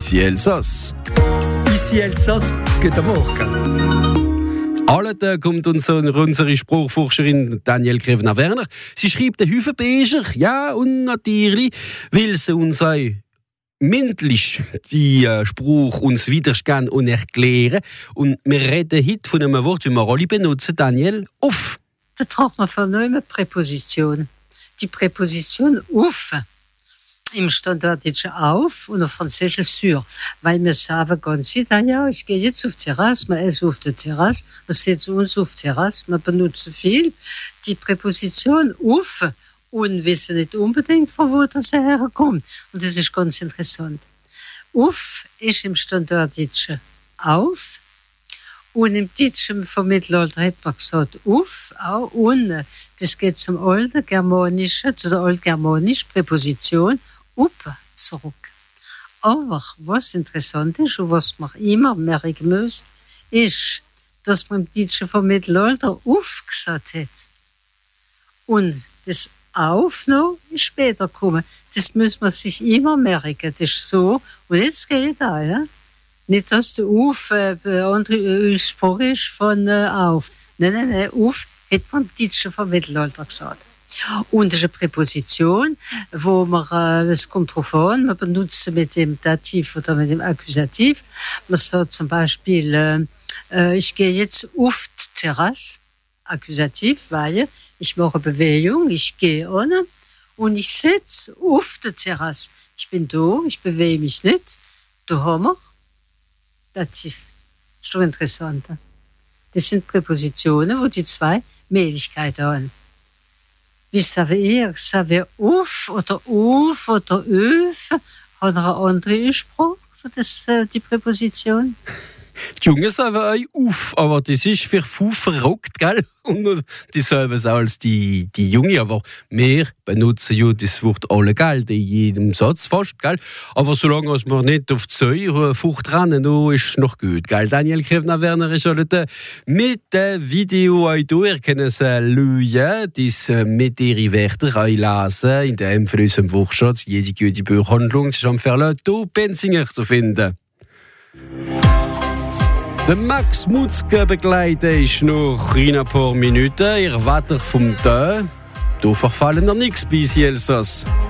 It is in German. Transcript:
Ici Elsass. Ici Elsass, guten Morgen. Alle kommt unsere Sprachforscherin Danielle Grevner-Werner. Sie schreibt den Hüfenbecher, ja, und natürlich will sie uns auch mündlich die Spruch uns widerstehen und erklären. Und wir reden heute von einem Wort, wie wir alle benutzen, Danielle, auf. Da braucht man von neuem Präposition. Die Präposition auf im Standarddeutschen auf und im Französischen sur. Weil wir sagen ganz ja, ich gehe jetzt auf die Terrasse, man ist auf der Terrasse, man sitzt uns auf der Terrasse, man benutzt viel die Präposition auf und wissen nicht unbedingt, von wo das herkommt. Und das ist ganz interessant. Auf ist im Standarddeutschen auf und im Deutschen vom Mittelalter hat man gesagt auf, auch und das geht zum alten Germanischen, zu der altgermanischen Präposition up zurück. Aber was interessant ist und was man immer merken muss, ist, dass man im Deutschen vom Mittelalter auf gesagt hat. Und das auf noch ist später gekommen. Das muss man sich immer merken. Das ist so. Und jetzt geht da, ja. Nicht, dass der auf andere Spruch ist von auf. Nein, auf hat man im Deutschen vom Mittelalter gesagt. Und das ist eine Präposition, wo man, es kommt drauf an, man benutzt sie mit dem Dativ oder mit dem Akkusativ. Man sagt zum Beispiel, ich gehe jetzt auf die Terrasse, Akkusativ, weil ich mache Bewegung, ich gehe an und ich sitze auf der Terrasse. Ich bin da, ich bewege mich nicht. Da haben wir Dativ. Schon interessant. Das sind Präpositionen, wo die zwei Mählichkeiten haben. Wie savez ihr? Savez auf oder öf? Hat er eine andere Sprache für das, die Präposition? Die Jungen sagen auch auf, aber das ist für fünf verrückt, gell? Und die sagen es auch als die Jungen, aber wir benutzen ja das Wort alle, gell? In jedem Satz fast, gell? Aber solange wir nicht auf die Säurefucht rennen, dann ist es noch gut, gell? Danielle Grevner-Werner ist heute mit dem Video auch da. Ihr könnt es schauen, das mit ihren Wörtern einlesen, in dem von unserem Wortschatz jede gute Buchhandlung. Es ist am Verlag Benzinger zu finden. Der Max Mutzke begleitet ist noch in ein paar Minuten. Ihr Wetter vom Tag. Da verfallen noch nichts bei Elsass.